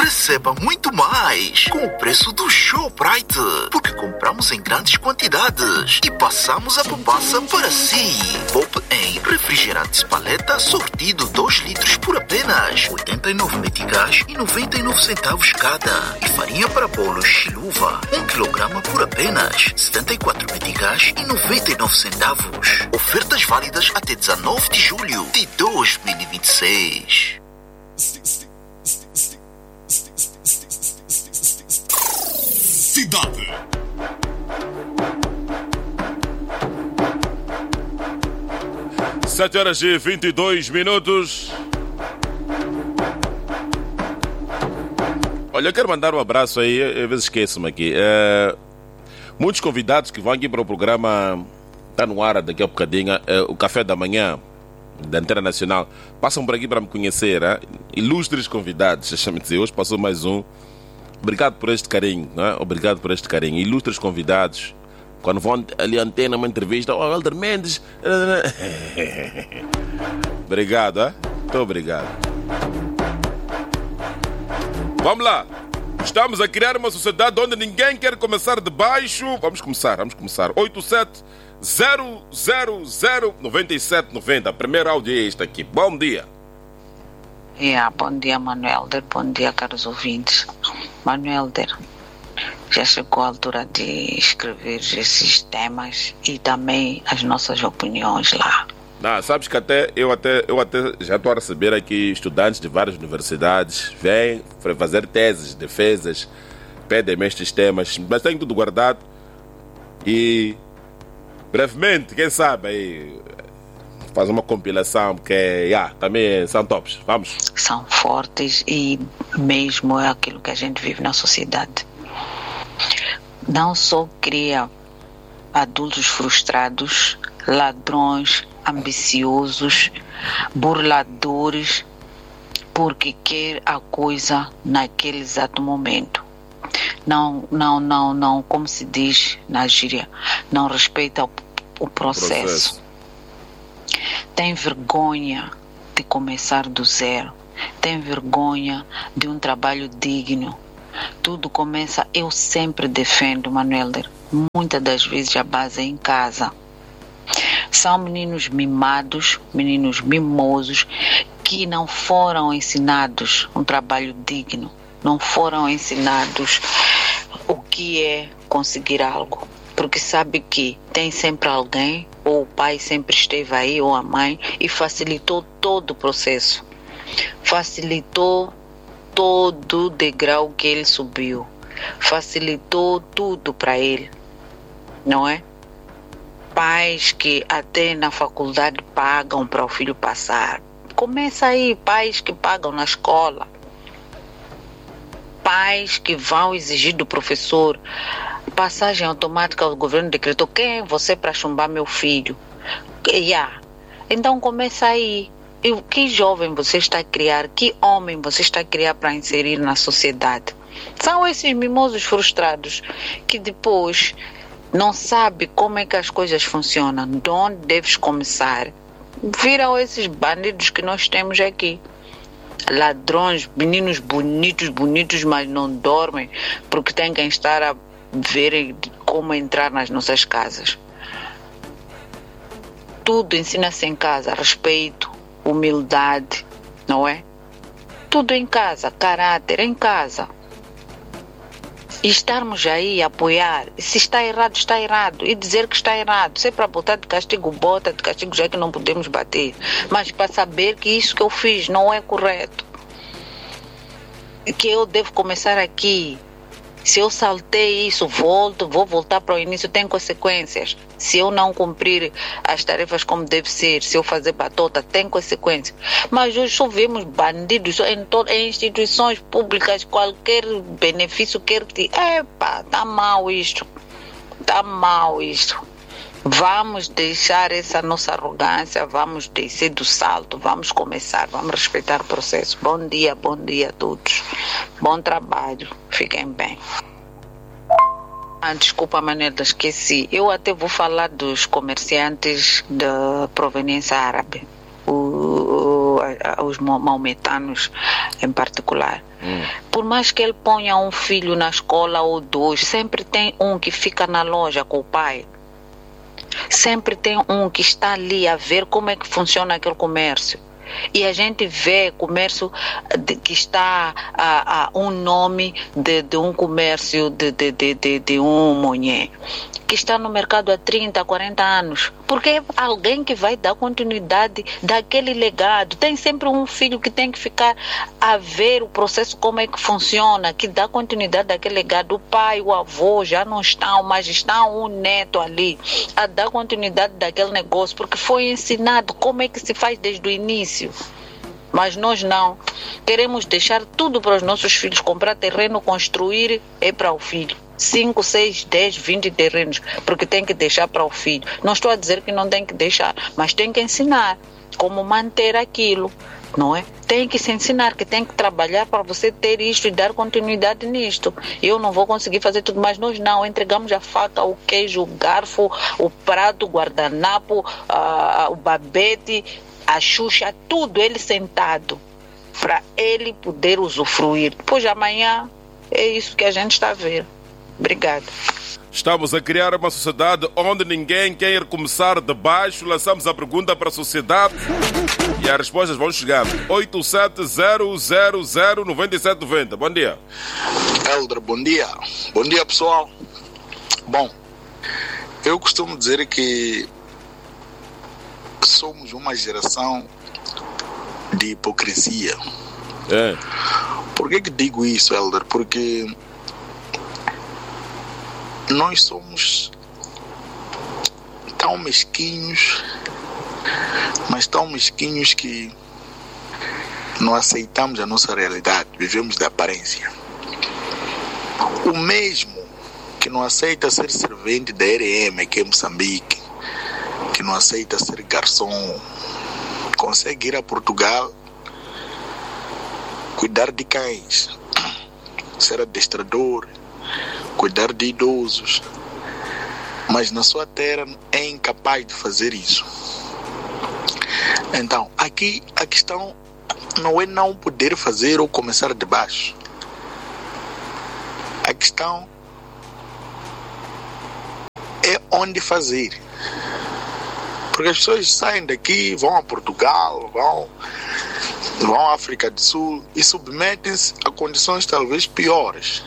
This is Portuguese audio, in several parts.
receba muito mais com o preço do Shoprite, porque compramos em grandes quantidades e passamos a poupança para si. Poupe em refrigerantes paleta sortido 2 litros por apenas 89 meticais e 99 centavos cada. E farinha para bolos Chiluva 1 quilograma por apenas 74 meticais e 99 centavos. Ofertas válidas até 19 de julho de 2026. Cidade. Sete horas e 22 minutos. Olha, eu quero mandar um abraço aí, às vezes esqueço-me aqui. Muitos convidados que vão aqui para o programa, está no ar daqui a bocadinho, o Café da Manhã, da Antena Nacional, passam por aqui para me conhecer, ilustres convidados, deixa-me dizer, hoje passou mais um. Obrigado por este carinho, obrigado por este carinho. Ilustres convidados, quando vão ali à antena, uma entrevista, Helder Mendes. Obrigado, muito obrigado. Vamos lá. Estamos a criar uma sociedade onde ninguém quer começar de baixo. Vamos começar. 87-000-9790. Primeiro áudio é este aqui. Bom dia. Bom dia, Manuel Helder. Bom dia, caros ouvintes. Manuel Helder, já chegou a altura de escrever esses temas e também as nossas opiniões lá. Sabes que eu até já estou a receber aqui estudantes de várias universidades, vêm fazer teses, defesas, pedem-me estes temas, mas tenho tudo guardado e brevemente, quem sabe, aí faz uma compilação, porque também são tops. Vamos. São fortes e mesmo é aquilo que a gente vive na sociedade. Não só cria adultos frustrados, ladrões, ambiciosos, burladores, porque quer a coisa naquele exato momento. Não, como se diz na gíria, não respeita o processo. Tem vergonha de começar do zero, tem vergonha de um trabalho digno. Tudo começa, eu sempre defendo, Manuel Helder, muitas das vezes a base é em casa. São meninos mimados, meninos mimosos, que não foram ensinados um trabalho digno, não foram ensinados o que é conseguir algo, porque sabe que tem sempre alguém, ou o pai sempre esteve aí, ou a mãe, e facilitou todo o processo, facilitou todo o degrau que ele subiu, facilitou tudo para ele, não é? Pais que até na faculdade pagam para o filho passar. Começa aí, pais que pagam na escola. Pais que vão exigir do professor passagem automática. O governo decretou, quem é você para chumbar meu filho? Então começa aí. E que jovem você está a criar? Que homem você está a criar para inserir na sociedade? São esses mimosos frustrados que depois não sabe como é que as coisas funcionam, de onde deves começar. Viram esses bandidos que nós temos aqui. Ladrões, meninos bonitos, mas não dormem porque têm que estar a ver como entrar nas nossas casas. Tudo ensina-se em casa, respeito, humildade, não é? Tudo em casa, caráter em casa. E estarmos aí a apoiar, se está errado, está errado, e dizer que está errado, se é para botar de castigo, bota de castigo, já que não podemos bater, mas para saber que isso que eu fiz não é correto, que eu devo começar aqui. Se eu saltei isso, vou voltar para o início, tem consequências. Se eu não cumprir as tarefas como deve ser, se eu fazer batota, tem consequências. Mas hoje só vemos bandidos em instituições públicas, qualquer benefício quer te... Está mal isto. Vamos deixar essa nossa arrogância, vamos descer do salto, vamos começar, vamos respeitar o processo. Bom dia a todos. Bom trabalho, fiquem bem. Desculpa, Maneta, esqueci. Eu até vou falar dos comerciantes de proveniência árabe. os maometanos em particular. Por mais que ele ponha um filho na escola ou dois, sempre tem um que fica na loja com o pai. Sempre tem um que está ali a ver como é que funciona aquele comércio. E a gente vê comércio que está a um nome de um comércio de um monhê, que está no mercado há 30, 40 anos. Porque é alguém que vai dar continuidade daquele legado. Tem sempre um filho que tem que ficar a ver o processo, como é que funciona, que dá continuidade daquele legado. O pai, o avô já não estão, mas está um neto ali a dar continuidade daquele negócio, porque foi ensinado como é que se faz desde o início. Mas nós não. Queremos deixar tudo para os nossos filhos, comprar terreno, construir, é para o filho. 5, 6, 10, 20 terrenos, porque tem que deixar para o filho. Não estou a dizer que não tem que deixar, mas tem que ensinar como manter aquilo, não é? Tem que se ensinar que tem que trabalhar para você ter isto e dar continuidade nisto. Eu não vou conseguir fazer tudo, mas nós não. Entregamos a faca, o queijo, o garfo, o prato, o guardanapo, o babete, a xuxa, tudo, ele sentado, para ele poder usufruir. Depois amanhã é isso que a gente está a ver. Obrigado. Estamos a criar uma sociedade onde ninguém quer começar de baixo. Lançamos a pergunta para a sociedade e as respostas vão chegando. 87-000-9790. Bom dia. Helder, bom dia. Bom dia, pessoal. Bom, eu costumo dizer que somos uma geração de hipocrisia. Por que digo isso, Helder? Porque nós somos tão mesquinhos, mas tão mesquinhos que não aceitamos a nossa realidade, vivemos da aparência. O mesmo que não aceita ser servente da RM aqui em Moçambique, que não aceita ser garçom, consegue ir a Portugal, cuidar de cães, ser adestrador, cuidar de idosos, mas na sua terra é incapaz de fazer isso. Então, aqui a questão não é não poder fazer ou começar de baixo. A questão é onde fazer. Porque as pessoas saem daqui, vão a Portugal, vão à África do Sul e submetem-se a condições talvez piores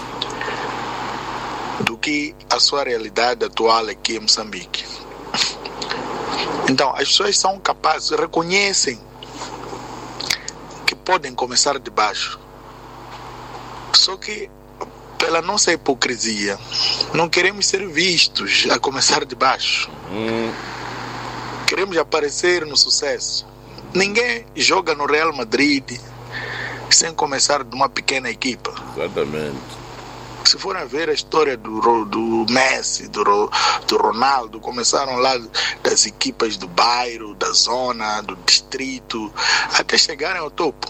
do que a sua realidade atual aqui em Moçambique. Então, as pessoas são capazes, reconhecem que podem começar de baixo. Só que, pela nossa hipocrisia, não queremos ser vistos a começar de baixo. Queremos aparecer no sucesso. Ninguém joga no Real Madrid sem começar de uma pequena equipa. Exatamente. Se forem ver a história do Messi, do Ronaldo, começaram lá das equipas do bairro, da zona, do distrito, até chegarem ao topo.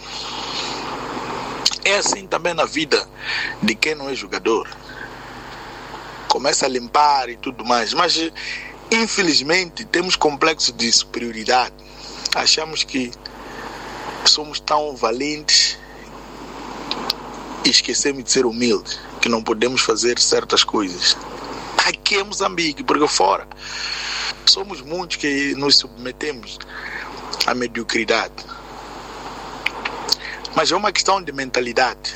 É assim também na vida de quem não é jogador. Começa a limpar e tudo mais, mas infelizmente temos complexo de superioridade. Achamos que somos tão valentes e esquecemos de ser humildes, que não podemos fazer certas coisas. Aqui em Moçambique, porque fora somos muitos que nos submetemos à mediocridade. Mas é uma questão de mentalidade.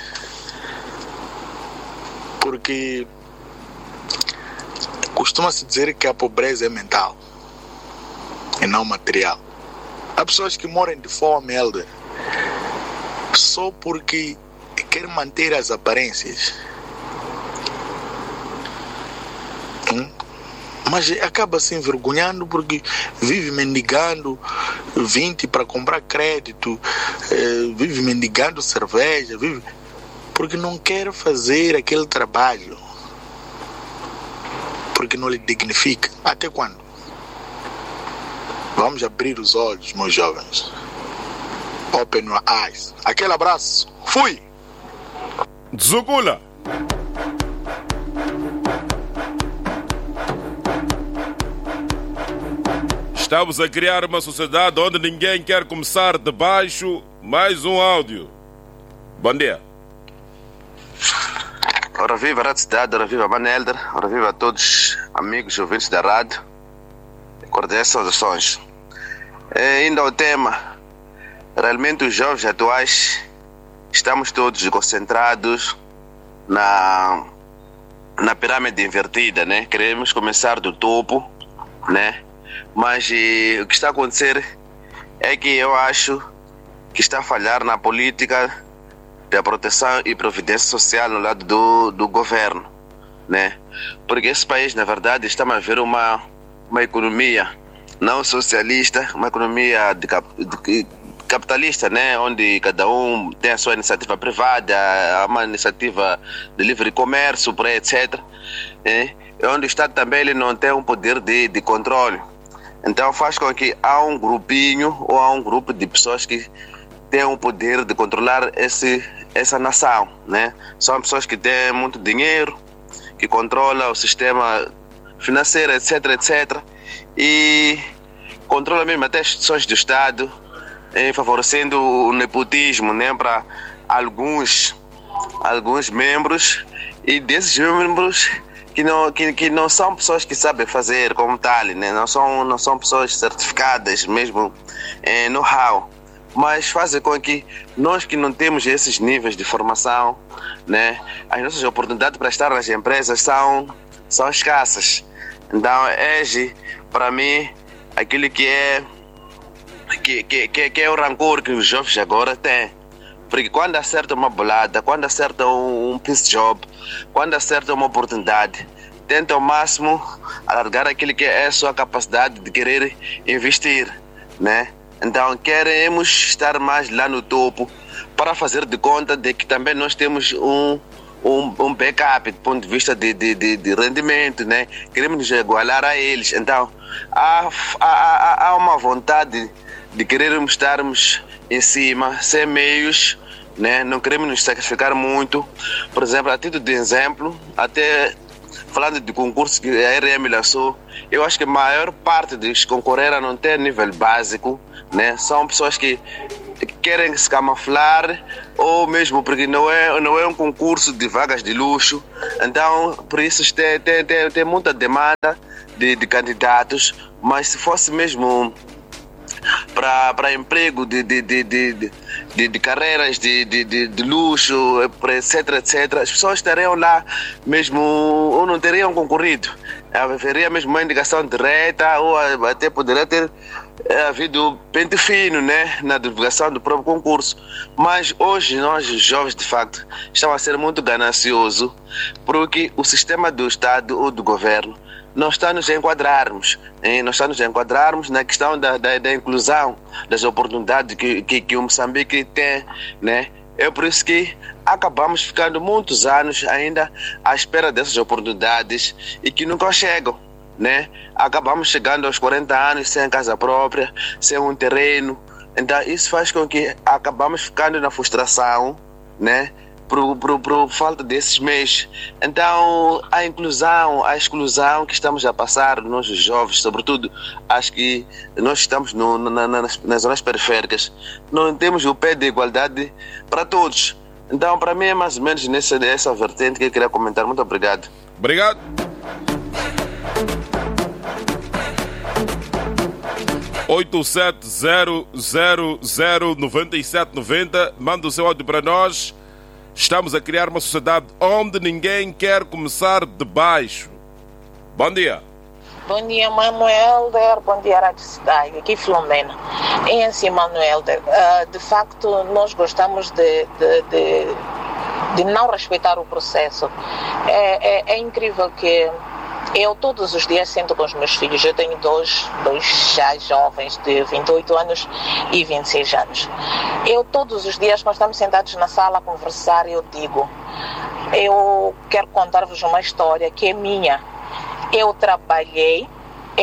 Porque costuma-se dizer que a pobreza é mental e não material. Há pessoas que morrem de fome, Helder, só porque querem manter as aparências. Mas acaba se envergonhando porque vive mendigando 20 para comprar crédito, vive mendigando cerveja, porque não quer fazer aquele trabalho, porque não lhe dignifica. Até quando? Vamos abrir os olhos, meus jovens. Open your eyes. Aquele abraço. Fui! Zugula! Estamos a criar uma sociedade onde ninguém quer começar de baixo. Mais um áudio. Bom dia. Ora viva a Rádio Cidade, ora viva a Manelder, ora viva a todos amigos e ouvintes da rádio. Cordiais saudações. Ainda ao tema, realmente os jovens atuais estamos todos concentrados na pirâmide invertida, né? Queremos começar do topo, né? Mas o que está a acontecer é que eu acho que está a falhar na política da proteção e providência social no lado do governo, né? Porque esse país, na verdade, está a ver uma economia não socialista, uma economia capitalista, né? Onde cada um tem a sua iniciativa privada, uma iniciativa de livre comércio, etc. Onde o Estado também ele não tem um poder de controle. Então faz com que há um grupinho ou há um grupo de pessoas que têm o poder de controlar essa nação, né? São pessoas que têm muito dinheiro, que controlam o sistema financeiro, etc. E controlam mesmo até as instituições do Estado, favorecendo o nepotismo, né? Para alguns membros, e desses membros que não são pessoas que sabem fazer como tal, né? Não são pessoas certificadas mesmo know-how, mas fazem com que nós que não temos esses níveis de formação, né? As nossas oportunidades para estar nas empresas são escassas. Então, para mim, aquilo que é o rancor que os jovens agora têm. Porque quando acerta uma bolada, quando acerta um piece job, quando acerta uma oportunidade, tenta ao máximo alargar aquilo que é a sua capacidade de querer investir, né? Então queremos estar mais lá no topo para fazer de conta de que também nós temos um backup do ponto de vista de rendimento, né? Queremos nos igualar a eles. Então há uma vontade de querermos estarmos em cima, sem meios, né? Não queremos nos sacrificar muito. Por exemplo, a título de exemplo, até falando de concurso que a RM lançou, eu acho que a maior parte dos concorrentes não tem nível básico, né? São pessoas que querem se camuflar, ou mesmo porque não é um concurso de vagas de luxo. Então, por isso tem muita demanda de candidatos, mas se fosse mesmo para emprego de carreiras de luxo, etc, as pessoas estariam lá mesmo, ou não teriam concorrido. Haveria mesmo uma indicação direta, ou até poderia ter havido pente fino, né, na divulgação do próprio concurso. Mas hoje nós, os jovens, de facto, estamos a ser muito gananciosos, porque o sistema do Estado ou do governo não está nos enquadrarmos, na questão da inclusão, das oportunidades que o Moçambique tem, né? É por isso que acabamos ficando muitos anos ainda à espera dessas oportunidades e que nunca chegam, né? Acabamos chegando aos 40 anos sem casa própria, sem um terreno. Então isso faz com que acabamos ficando na frustração, né? Por falta desses meios. Então a exclusão que estamos a passar, nós os jovens, sobretudo acho que nós estamos nas zonas periféricas, não temos o pé de igualdade para todos. Então para mim é mais ou menos nessa vertente que eu queria comentar. Muito obrigado. Obrigado. Oito 9790 manda o seu áudio para nós. Estamos a criar uma sociedade onde ninguém quer começar de baixo. Bom dia. Bom dia, Manuel. Bom dia, Rádio Cidade. Aqui Filomena. É assim, Manuel. De facto, nós gostamos de não respeitar o processo. É incrível que eu todos os dias sento com os meus filhos. Eu tenho dois já jovens de 28 anos e 26 anos. Eu todos os dias, nós estamos sentados na sala a conversar, e eu digo, eu quero contar-vos uma história que é minha. Eu trabalhei,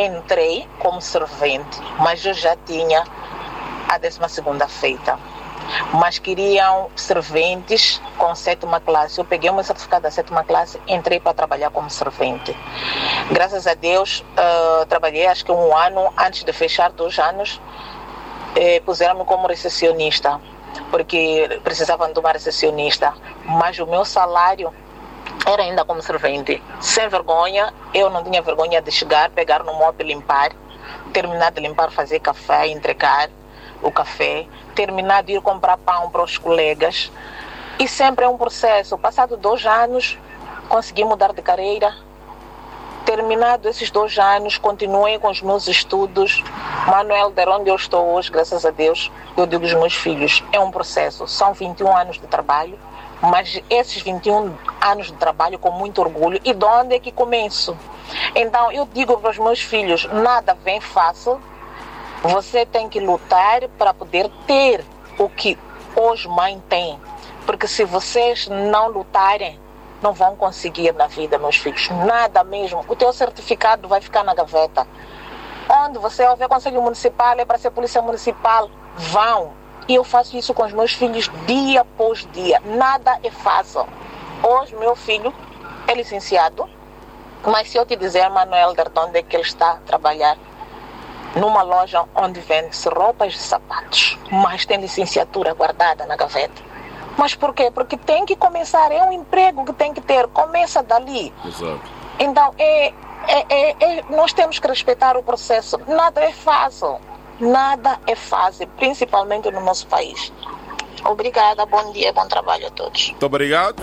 entrei como servente, mas eu já tinha a 12ª feita. mas queriam serventes com 7ª classe. Eu peguei o meu certificado da 7ª classe, entrei para trabalhar como servente. Graças a Deus, trabalhei acho que 1 ano, antes de fechar 2 anos, puseram-me como recepcionista, porque precisavam de uma recepcionista, mas o meu salário era ainda como servente. Sem vergonha, eu não tinha vergonha de chegar, pegar no mob e limpar, terminar de limpar, fazer café, entregar o café, terminar de ir comprar pão para os colegas, e sempre é um processo. Passado 2 anos, consegui mudar de carreira. Terminado esses 2 anos, continuei com os meus estudos. Manuel, de onde eu estou hoje, graças a Deus, eu digo aos meus filhos, é um processo. São 21 anos de trabalho, mas esses 21 anos de trabalho com muito orgulho. E de onde é que começo? Então, eu digo para os meus filhos, nada vem fácil. Você tem que lutar para poder ter o que hoje mãe tem. Porque se vocês não lutarem, não vão conseguir na vida, meus filhos. Nada mesmo. O teu certificado vai ficar na gaveta. Onde você houver conselho municipal, é para ser polícia municipal, vão. E eu faço isso com os meus filhos dia após dia. Nada é fácil. Hoje, meu filho é licenciado, mas se eu te dizer, Manuel, de onde é que ele está a trabalhar? Numa loja onde vende-se roupas e sapatos, mas tem licenciatura guardada na gaveta. Mas por quê? Porque tem que começar, é um emprego que tem que ter, começa dali. Exato. Então, nós temos que respeitar o processo. Nada é fácil, principalmente no nosso país. Obrigada, bom dia, bom trabalho a todos. Muito obrigado.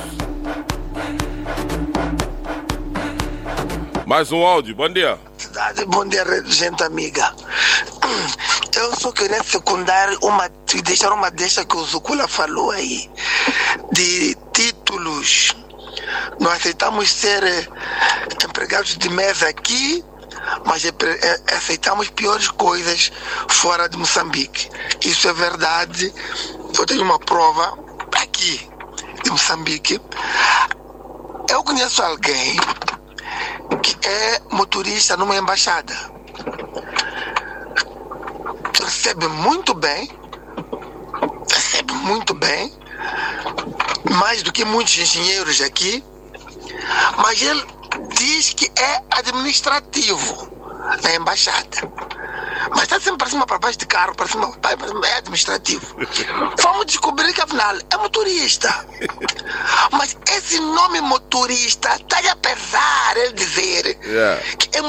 Mais um áudio, bom dia. Bom dia, gente amiga. Eu só queria secundar deixar uma deixa que o Zucula falou aí, de títulos. Nós aceitamos ser empregados de mesa aqui, mas aceitamos piores coisas fora de Moçambique. Isso é verdade. Eu tenho uma prova aqui de Moçambique. Eu conheço alguém que é motorista numa embaixada. Recebe muito bem, mais do que muitos engenheiros aqui, mas ele diz que é administrativo na embaixada. Mas está sempre para cima, para baixo de carro, para cima, é administrativo. Vamos descobrir que afinal é motorista. Mas esse nome motorista está a pesar ele dizer que é